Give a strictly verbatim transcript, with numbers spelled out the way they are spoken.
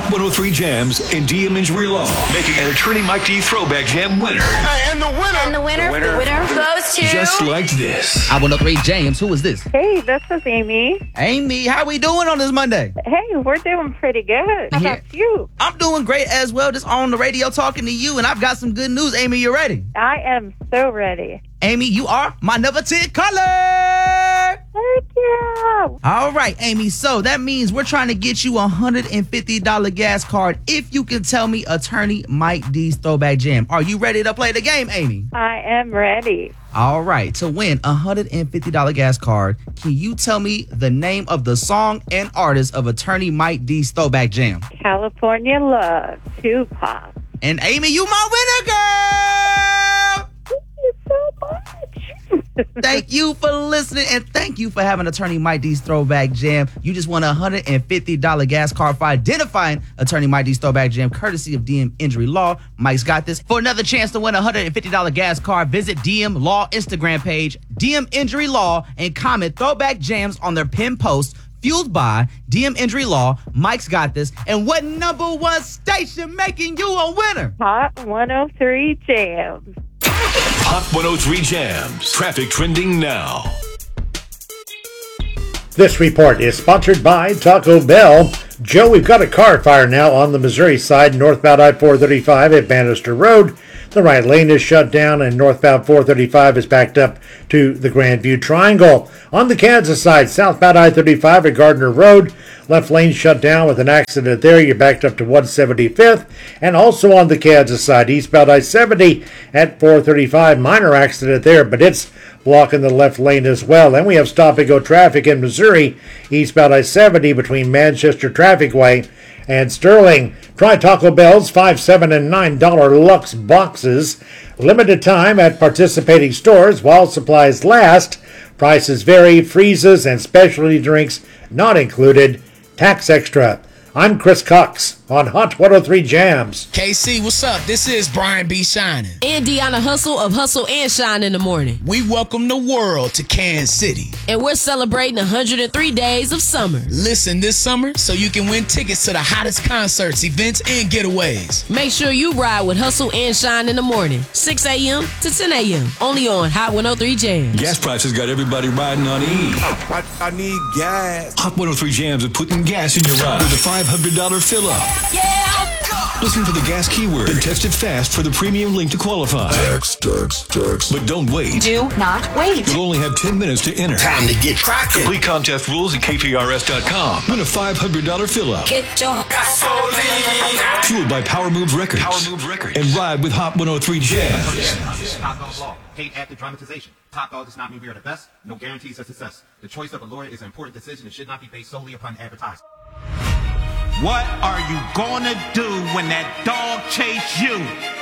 Hot one oh three Jams and D M Injury Law, making an Attorney Mike D Throwback Jam winner. Hey, and the winner, and the winner, the winner, the winner goes to... Just like this. Hot one oh three Jams, who is this? Hey, this is Amy. Amy, how we doing on this Monday? Hey, we're doing pretty good. How about you? I'm doing great as well, just on the radio talking to you, and I've got some good news. Amy, you ready? I am so ready. Amy, you are my number ten caller. Thank you. All right, Amy, so that means we're trying to get you a one hundred fifty dollars gas card if you can tell me Attorney Mike D's Throwback Jam. Are you ready to play the game, Amy? I am ready. All right, to win a one hundred fifty dollars gas card, can you tell me the name of the song and artist of Attorney Mike D's Throwback Jam? California Love, Tupac. And Amy, you my winner, girl! Thank you so much. Thank you for listening, and thank you for having Attorney Mike D's Throwback Jam. You just won a one hundred fifty dollars gas card for identifying Attorney Mike D's Throwback Jam, courtesy of D M Injury Law. Mike's got this. For another chance to win a one hundred fifty dollars gas card, visit D M Law Instagram page, D M Injury Law, and comment Throwback Jams on their pinned post. Fueled by D M Injury Law. Mike's got this. And what number one station making you a winner? Hot one oh three Jams. Hot one oh three Jams. Traffic trending now. This report is sponsored by Taco Bell. Joe, we've got a car fire now on the Missouri side, northbound I four thirty-five at Bannister Road. The right lane is shut down, and northbound four thirty-five is backed up to the Grandview Triangle. On the Kansas side, southbound I thirty-five at Gardner Road, left lane shut down with an accident there. You're backed up to one seventy-fifth. And also on the Kansas side, eastbound I seventy at four thirty-five, minor accident there, but it's blocking the left lane as well. And we have stop-and-go traffic in Missouri, eastbound I seventy between Manchester Traffic Way and Sterling. Try Taco Bell's five, seven, and nine dollar Lux boxes. Limited time at participating stores while supplies last. Prices vary. Freezes and specialty drinks not included. Tax extra. I'm Chris Cox on Hot one oh three Jams. K C, what's up? This is Brian B. Shining. And Deanna Hustle of Hustle and Shine in the Morning. We welcome the world to Kansas City. And we're celebrating one hundred three days of summer. Listen this summer so you can win tickets to the hottest concerts, events, and getaways. Make sure you ride with Hustle and Shine in the Morning, six a.m. to ten a.m. Only on Hot one oh three Jams. Gas prices got everybody riding on E. I, I need gas. Hot one oh three Jams is putting gas in your ride with a five hundred dollars fill-up. Yeah! Listen for the gas keyword and text it fast for the premium link to qualify. Text, text, text. But don't wait. Do not wait. You'll only have ten minutes to enter. Time to get cracking. Complete contest rules at K P R S dot com. Win a five hundred dollars fill-up. Get your gasoline. Fueled by Power Moves Records. Power Moves Records. And ride with Hot one oh three Jams. Top Dog Law. Paid after dramatization. Top Dog does not mean we are the best. No guarantees of success. The choice of a lawyer is an important decision and should not be based solely upon advertising. What are you gonna do when that dog chase you?